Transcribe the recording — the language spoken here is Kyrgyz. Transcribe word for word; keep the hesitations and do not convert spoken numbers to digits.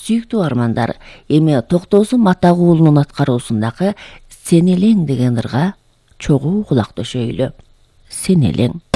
Сүйүктүү армандар, эми Токтосун Матагуулунун аткаруусундагы Сен элең деген ырга чогуу кулак төшөйлү. Сен элең.